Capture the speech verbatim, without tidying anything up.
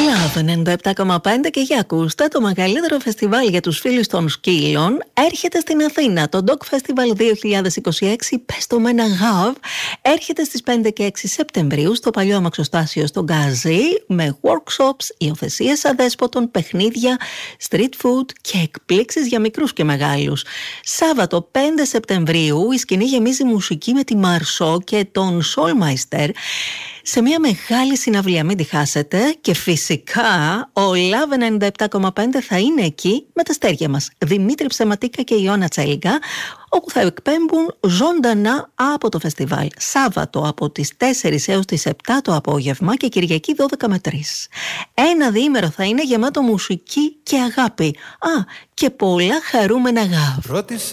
Love ενενήντα επτά κόμμα πέντε και για ακούστε, το μεγαλύτερο φεστιβάλ για τους φίλους των σκύλων έρχεται στην Αθήνα. Το Dog Festival δύο χιλιάδες είκοσι έξι, πες το με ένα γαβ, έρχεται στις πέντε και έξι Σεπτεμβρίου στο παλιό αμαξοστάσιο στο Γκάζι με workshops, υιοθεσίες αδέσποτων, παιχνίδια, street food και εκπλήξεις για μικρούς και μεγάλους. Σάββατο πέντε Σεπτεμβρίου η σκηνή γεμίζει μουσική με τη Μαρσό και τον Soulmeister σε μια μεγάλη συναυλία, μην τη χάσετε. Και φυσικά ο Love ενενήντα επτά κόμμα πέντε θα είναι εκεί με τα αστέρια μας, Δημήτρη Ψεματίκα και Ιώνα Τσέλιγκα, όπου θα εκπέμπουν ζωντανά από το φεστιβάλ. Σάββατο από τις τέσσερις έως τις επτά το απόγευμα και Κυριακή δώδεκα με τρεις. Ένα διήμερο θα είναι γεμάτο μουσική και αγάπη. Α, και πολλά χαρούμενα γαβ.